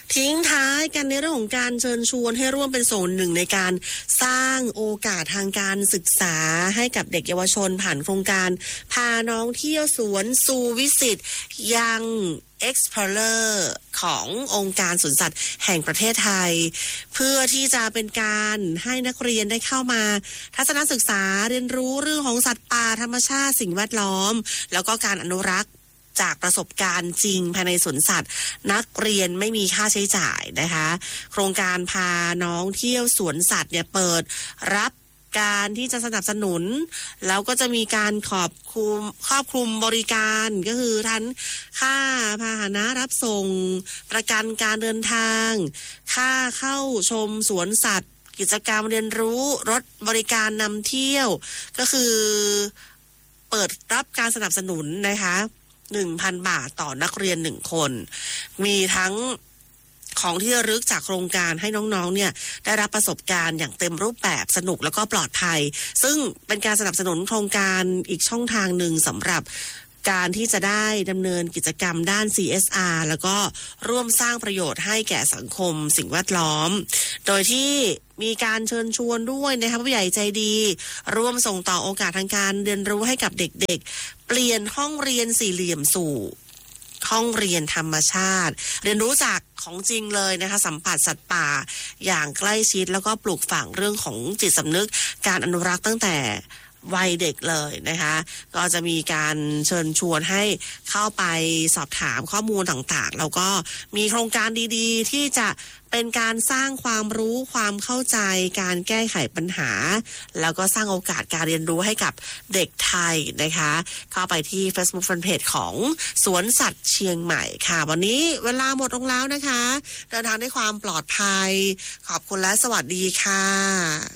ทิ้งท้ายกันในเรื่องของการเชิญชวนให้ร่วมเป็นส่วนหนึ่งในการสร้างโอกาสทางการศึกษาให้กับเด็กเยาวชนผ่านโครงการพาน้องเที่ยวสวนสู่วิสิตยัง Explorer ขององค์การสวนสัตว์แห่งประเทศไทยเพื่อที่จะเป็นการให้นักเรียนได้เข้ามาทัศนศึกษาเรียนรู้เรื่องของสัตว์ป่าธรรมชาติสิ่งแวดล้อมแล้วก็การอนุรักษ์จากประสบการณ์จริงภายในสวนสัตว์นักเรียนไม่มีค่าใช้จ่ายนะคะโครงการพาน้องเที่ยวสวนสัตว์เนี่ยเปิดรับการที่จะสนับสนุนแล้วก็จะมีการครอบคลุมบริการก็คือทั้งค่าพาหนะรับส่งประกันการเดินทางค่าเข้าชมสวนสัตว์กิจกรรมเรียนรู้รถบริการนำเที่ยวก็คือเปิดรับการสนับสนุนนะคะ 1,000 บาทต่อนักเรียน1คนมีทั้งของที่ระลึกจากโครงการให้น้องๆเนี่ยได้รับประสบการณ์อย่างเต็มรูปแบบสนุกแล้วก็ปลอดภัยซึ่งเป็นการสนับสนุนโครงการอีกช่องทางหนึ่งสำหรับการที่จะได้ดำเนินกิจกรรมด้าน CSR แล้วก็ร่วมสร้างประโยชน์ให้แก่สังคมสิ่งแวดล้อมโดยที่มีการเชิญชวนด้วยนะคะผู้ใหญ่ใจดีร่วมส่งต่อโอกาสทางการเรียนรู้ให้กับเด็กๆเปลี่ยนห้องเรียนสี่เหลี่ยมสู่ห้องเรียนธรรมชาติเรียนรู้จากของจริงเลยนะคะสัมผัสสัตว์ป่าอย่างใกล้ชิดแล้วก็ปลูกฝังเรื่องของจิตสำนึกการอนุรักษ์ตั้งแต่วัยเด็กเลยนะคะก็จะมีการเชิญชวนให้เข้าไปสอบถามข้อมูลต่างๆแล้วก็มีโครงการดีๆที่จะเป็นการสร้างความรู้ความเข้าใจการแก้ไขปัญหาแล้วก็สร้างโอกาสการเรียนรู้ให้กับเด็กไทยนะคะเข้าไปที่ Facebook Fanpage ของสวนสัตว์เชียงใหม่ค่ะวันนี้เวลาหมดลงแล้วนะคะเดินทางด้วยความปลอดภัยขอบคุณและสวัสดีค่ะ